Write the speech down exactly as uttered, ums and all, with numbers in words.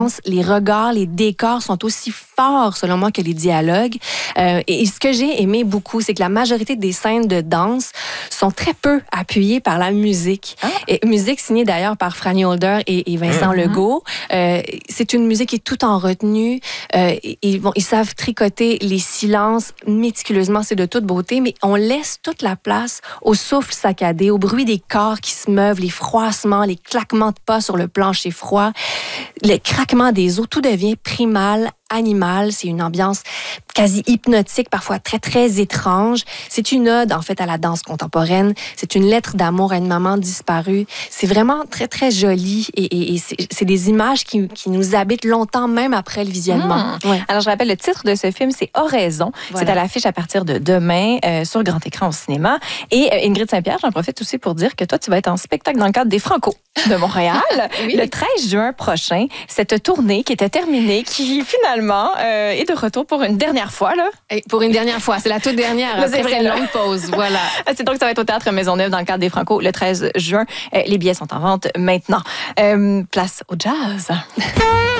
les regards, les décors sont aussi forts, selon moi, que les dialogues. Euh, et ce que j'ai aimé beaucoup, c'est que la majorité des scènes de danse sont très peu appuyées par la musique. Ah. Et musique signée d'ailleurs par Franny Holder et, et Vincent mmh. Legault. Euh, c'est une musique qui est tout en retenue. Euh, ils, vont, ils savent tricoter les silences méticuleusement, c'est de toute beauté, mais on laisse toute la place au souffle saccadé, au bruit des corps qui se meuvent, les froissements, les claquements de pas sur le plancher froid, le craquement des os, tout devient primal, animal. C'est une ambiance quasi hypnotique, parfois très, très étrange. C'est une ode, en fait, à la danse contemporaine. C'est une lettre d'amour à une maman disparue. C'est vraiment très, très joli et, et, et c'est, c'est des images qui, qui nous habitent longtemps, même après le visionnement. Mmh. Ouais. Alors, je rappelle, le titre de ce film, c'est Oraison. Voilà. C'est à l'affiche à partir de demain euh, sur grand écran au cinéma. Et euh, Ingrid Saint-Pierre, j'en profite aussi pour dire que toi, tu vas être en spectacle dans le cadre des Franco de Montréal oui. le treize juin prochain. Cette tournée qui était terminée, qui finalement euh, est de retour pour une dernière fois. Là. Et pour une dernière fois, c'est la toute dernière. Là, après, c'est une longue pause. Voilà. C'est donc ça va être au Théâtre Maisonneuve dans le cadre des Franco le treize juin. Euh, les billets sont en vente maintenant. Euh, place au jazz.